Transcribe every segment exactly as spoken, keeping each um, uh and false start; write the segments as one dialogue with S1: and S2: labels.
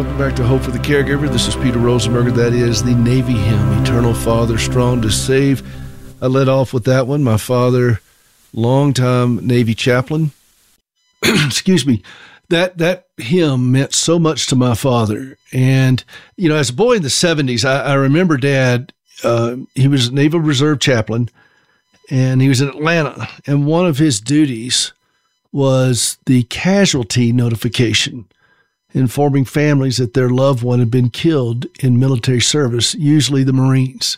S1: welcome back to Hope for the Caregiver. This is Peter Rosenberger. That is the Navy hymn, Eternal Father, Strong to Save. I led off with that one. My father, longtime Navy chaplain. Excuse me. That that hymn meant so much to my father. And, you know, as a boy in the seventies, I, I remember Dad, uh, he was a Naval Reserve chaplain, and he was in Atlanta. And one of his duties was the casualty notification, informing families that their loved one had been killed in military service, usually the Marines.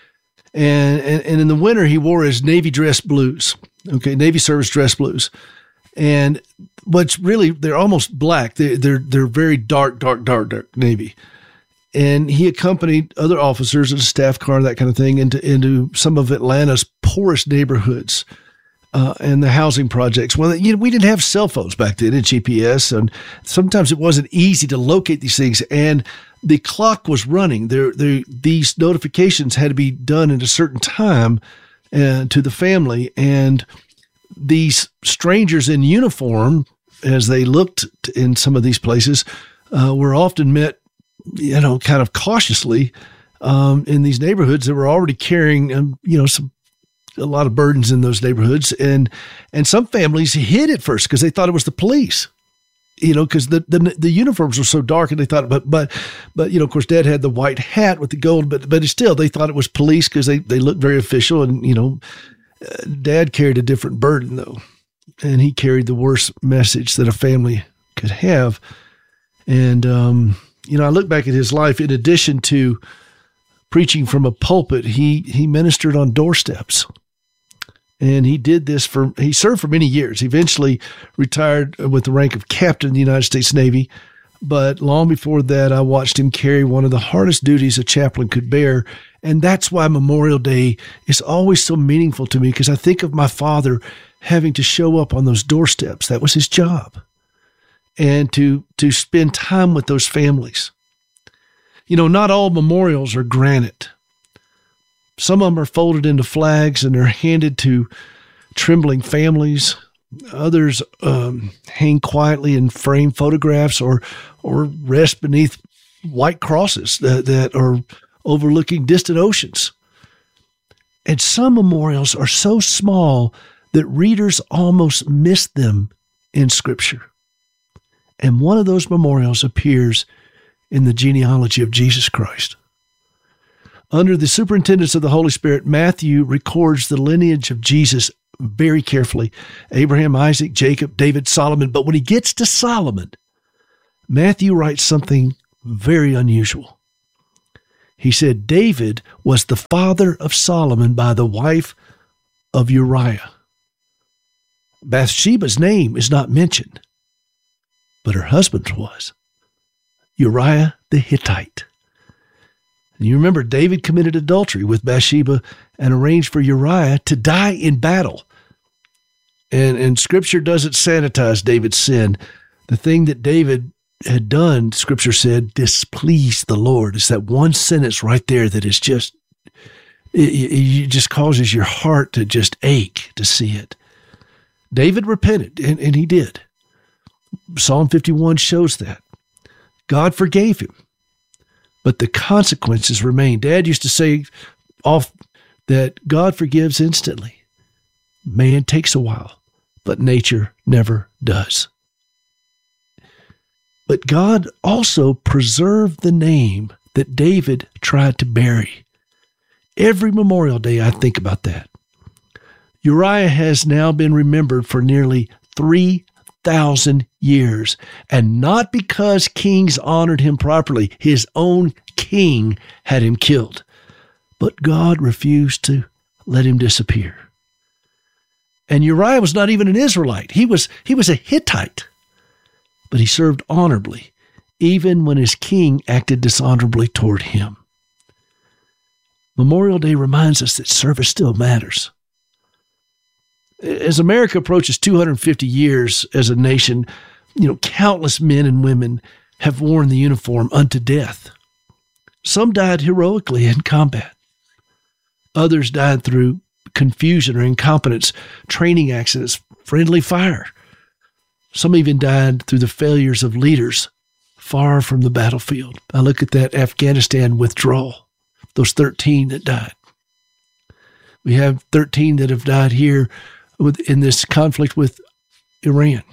S1: And, and and in the winter, he wore his Navy dress blues, okay, Navy service dress blues. And what's really, they're almost black. They're, they're, they're very dark, dark, dark, dark Navy. And he accompanied other officers in a staff car, that kind of thing, into, into some of Atlanta's poorest neighborhoods. Uh, and the housing projects. Well, you know, we didn't have cell phones back then and G P S, and sometimes it wasn't easy to locate these things. And the clock was running. There, there, these notifications had to be done at a certain time uh, to the family. And these strangers in uniform, as they looked in some of these places, uh, were often met, you know, kind of cautiously um, in these neighborhoods that were already carrying, um, you know, some. a lot of burdens in those neighborhoods. And, and some families hid at first because they thought it was the police, you know, because the, the, the uniforms were so dark, and they thought, but, but, but, you know, of course, Dad had the white hat with the gold, but, but still they thought it was police because they, they looked very official. And, you know, uh, Dad carried a different burden though. And he carried the worst message that a family could have. And, um, you know, I look back at his life, in addition to preaching from a pulpit, he, he ministered on doorsteps. And he did this for, he served for many years. He eventually retired with the rank of captain in the United States Navy. But long before that, I watched him carry one of the hardest duties a chaplain could bear. And that's why Memorial Day is always so meaningful to me, because I think of my father having to show up on those doorsteps. That was his job. And to, to spend time with those families. You know, not all memorials are granite. Some of them are folded into flags and they're handed to trembling families. Others um, hang quietly in framed photographs or or rest beneath white crosses that, that are overlooking distant oceans. And some memorials are so small that readers almost miss them in Scripture. And one of those memorials appears in the genealogy of Jesus Christ. Under the superintendence of the Holy Spirit, Matthew records the lineage of Jesus very carefully. Abraham, Isaac, Jacob, David, Solomon. But when he gets to Solomon, Matthew writes something very unusual. He said, David was the father of Solomon by the wife of Uriah. Bathsheba's name is not mentioned, but her husband's was. Uriah the Hittite. And you remember David committed adultery with Bathsheba and arranged for Uriah to die in battle. And, and Scripture doesn't sanitize David's sin. The thing that David had done, Scripture said, displeased the Lord. It's that one sentence right there that is just, it, it just causes your heart to just ache to see it. David repented, and, and he did. Psalm fifty-one shows that. God forgave him, but the consequences remain. Dad used to say off that God forgives instantly. Man takes a while, but nature never does. But God also preserved the name that David tried to bury. Every Memorial Day, I think about that. Uriah has now been remembered for nearly three thousand years, and not because kings honored him properly. His own king had him killed, but God refused to let him disappear. And Uriah was not even an Israelite. He was, he was a Hittite, but he served honorably, even when his king acted dishonorably toward him. Memorial Day reminds us that service still matters. As America approaches two hundred fifty years as a nation, you know, countless men and women have worn the uniform unto death. Some died heroically in combat. Others died through confusion or incompetence, training accidents, friendly fire. Some even died through the failures of leaders far from the battlefield. I look at that Afghanistan withdrawal, those thirteen that died. We have thirteen that have died here with, in this conflict with Iran.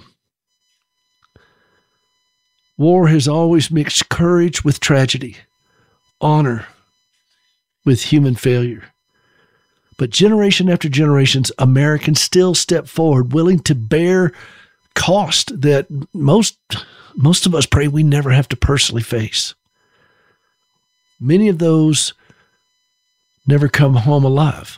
S1: War has always mixed courage with tragedy, honor with human failure. But generation after generations, Americans still step forward, willing to bear cost that most, most of us pray we never have to personally face. Many of those never come home alive.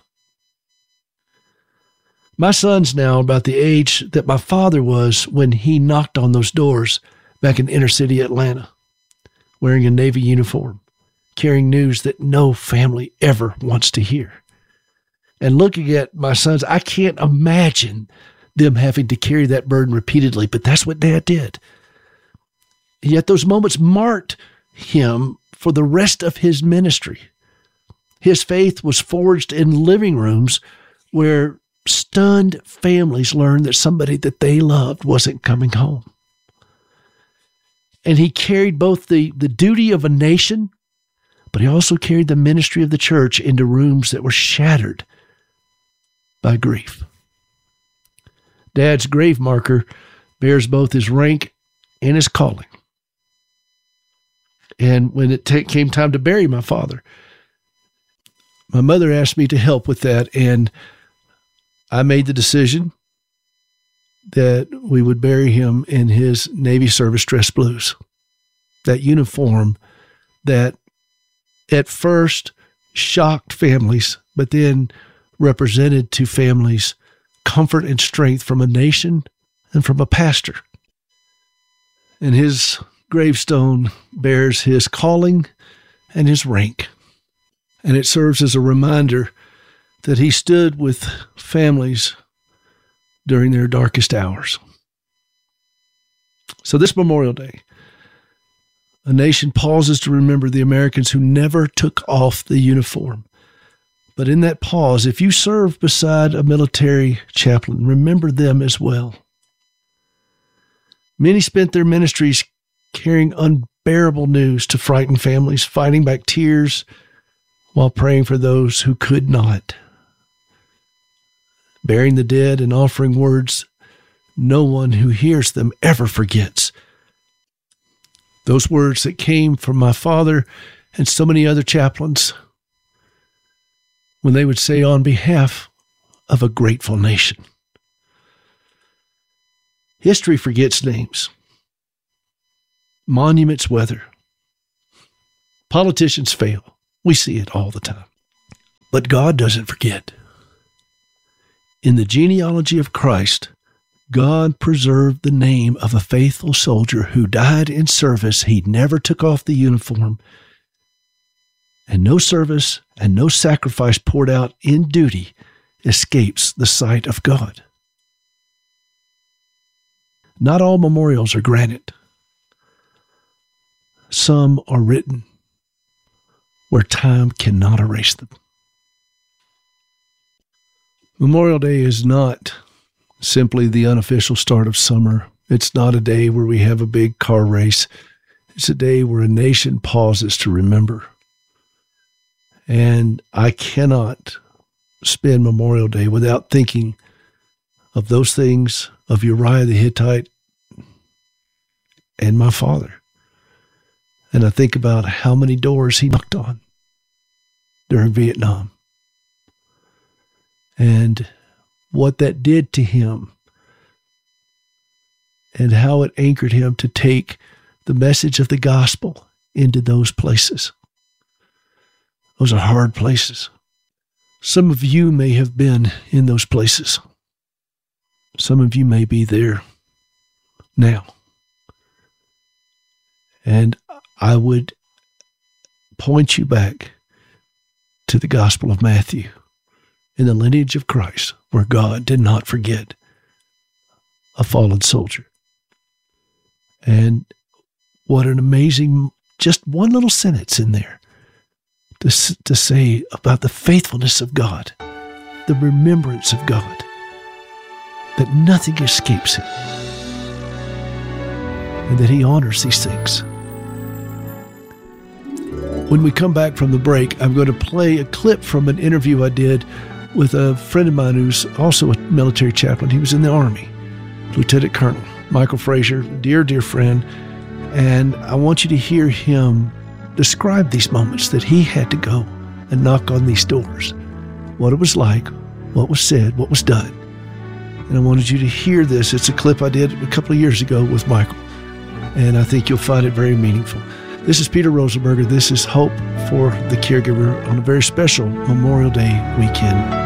S1: My son's now about the age that my father was when he knocked on those doors back in inner city Atlanta, wearing a Navy uniform, carrying news that no family ever wants to hear. And looking at my sons, I can't imagine them having to carry that burden repeatedly, but that's what Dad did. Yet those moments marked him for the rest of his ministry. His faith was forged in living rooms where stunned families learned that somebody that they loved wasn't coming home. And he carried both the, the duty of a nation, but he also carried the ministry of the church into rooms that were shattered by grief. Dad's grave marker bears both his rank and his calling. And when it t- came time to bury my father, my mother asked me to help with that, and I made the decision that we would bury him in his Navy service dress blues, that uniform that at first shocked families, but then represented to families comfort and strength from a nation and from a pastor. And his gravestone bears his calling and his rank. And it serves as a reminder that he stood with families during their darkest hours. So this Memorial Day, a nation pauses to remember the Americans who never took off the uniform. But in that pause, if you serve beside a military chaplain, remember them as well. Many spent their ministries carrying unbearable news to frighten families, fighting back tears while praying for those who could not. Burying the dead and offering words no one who hears them ever forgets. Those words that came from my father and so many other chaplains when they would say on behalf of a grateful nation. History forgets names. Monuments weather. Politicians fail. We see it all the time. But God doesn't forget. In the genealogy of Christ, God preserved the name of a faithful soldier who died in service. He never took off the uniform. And no service and no sacrifice poured out in duty escapes the sight of God. Not all memorials are granite. Some are written where time cannot erase them. Memorial Day is not simply the unofficial start of summer. It's not a day where we have a big car race. It's a day where a nation pauses to remember. And I cannot spend Memorial Day without thinking of those things, of Uriah the Hittite and my father. And I think about how many doors he knocked on during Vietnam and what that did to him and how it anchored him to take the message of the gospel into those places. Those are hard places. Some of you may have been in those places. Some of you may be there now. And I would point you back to the Gospel of Matthew in the lineage of Christ, where God did not forget a fallen soldier. And what an amazing, just one little sentence in there to, to say about the faithfulness of God, the remembrance of God, that nothing escapes him, and that he honors these things When we come back from the break, I'm going to play a clip from an interview I did with a friend of mine who's also a military chaplain. He was in the Army, Lieutenant Colonel Michael Frazier, dear, dear friend. And I want you to hear him describe these moments that he had to go and knock on these doors, what it was like, what was said, what was done. And I wanted you to hear this. It's a clip I did a couple of years ago with Michael, and I think you'll find it very meaningful. This is Peter Rosenberger. This is Hope for the Caregiver on a very special Memorial Day weekend.